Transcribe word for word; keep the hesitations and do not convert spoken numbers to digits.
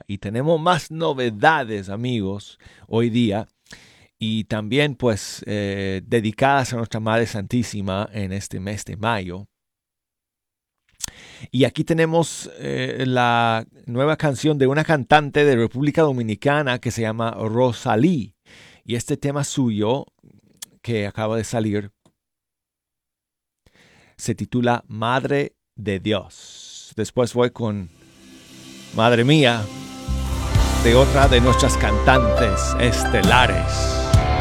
Biblia. Y tenemos más novedades, amigos, hoy día. Y también, pues, eh, dedicadas a nuestra Madre Santísima en este mes de mayo. Y aquí tenemos eh, la nueva canción de una cantante de República Dominicana que se llama Rosalí. Y este tema suyo, que acaba de salir, se titula Madre de Dios. Después voy con Madre Mía, de otra de nuestras cantantes estelares.